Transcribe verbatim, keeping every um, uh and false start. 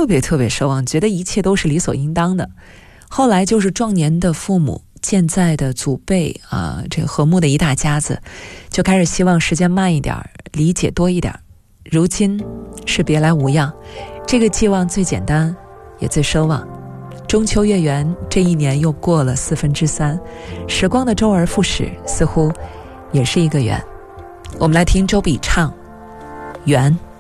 特别特别奢望，觉得一切都是理所应当的。后来就是壮年的父母，健在的祖辈啊，这个和睦的一大家子，就开始希望时间慢一点，理解多一点。如今是别来无恙，这个寄望最简单也最奢望。中秋月圆，这一年又过了四分之三，时光的周而复始，似乎也是一个圆。我们来听周笔畅《圆》。